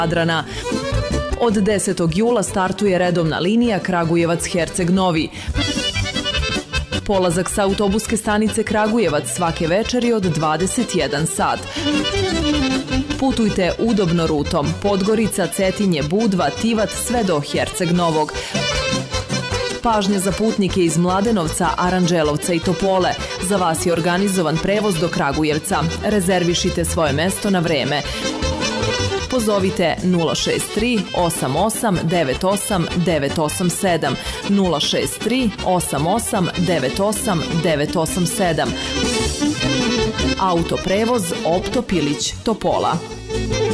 Jadrana. Od 10. jula startuje redovna linija Kragujevac-Herceg-Novi. Polazak sa autobuske stanice Kragujevac svake večeri od 21 sat. Putujte udobno rutom Podgorica, Cetinje, Budva, Tivat sve do Herceg-Novog. Pažnja za putnike iz Mladenovca, Aranđelovca i Topole. Za vas je organizovan prevoz do Kragujevca. Rezervišite svoje mesto na vreme. Pozovite 063 88 98 987 063 88 98 987. Autoprevoz Opto Pilić, Topola.